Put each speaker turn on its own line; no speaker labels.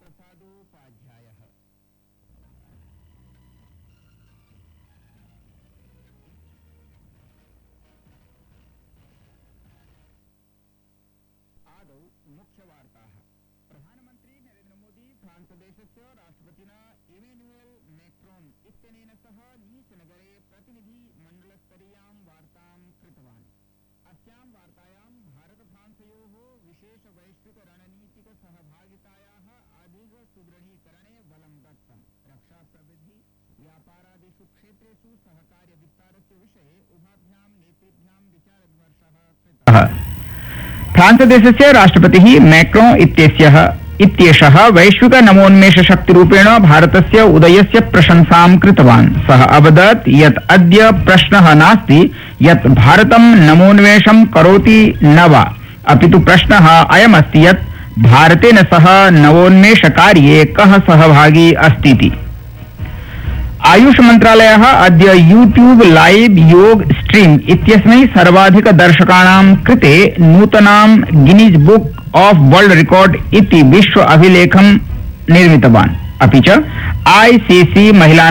प्रसादोपाध्यायः। आदौ मुख्यवार्ताः। प्रधानमन्त्री नरेन्द्र मोदी फ्रांसदेशस्य राष्ट्रपतिना इमेन्युएल मैक्रोन इत्यनेन सह नीसनगरे प्रतिनिधिमण्डलस्तरीयां वार्तां कृतवान्। अस्यां वार्तायां भारत-फ्रांसयोः विशेष वैश्विक रणनीतिक सहभागितायाः अधिक सुदृढीकरणे बलं दत्तम्। रक्षा प्रविधि व्यापारादिषु क्षेत्रेषु सहकार्य विस्तारस्य विषये उभाभ्यां नेतृभ्यां विचारविमर्शः कृतः। फ्रांसदेशस्य राष्ट्रपतिः मैक्रोन इत्येषः वैश्विक नवोन्मेष शक्तिरूपेण भारतस्य उदयस्य प्रशंसां कृतवान्। सः अवदत् यत् अद्य प्रश्नः नास्ति यत् भारतं नवोन्मेषं करोति न वा, अपितु प्रश्नः अयमस्ति यत् भारतेन सह नवोन्मेषकार्ये कः सहभागी अस्तीति। आयुष मन्त्रालयः अद्य यूट्यूब लाइव योग स्ट्रीम इत्यस्मै सर्वाधिकदर्शकाणां कृते नूतनां Guinness book of world record इति विश्व अभिलेखं निर्मितवान्। अपि च ICC महिला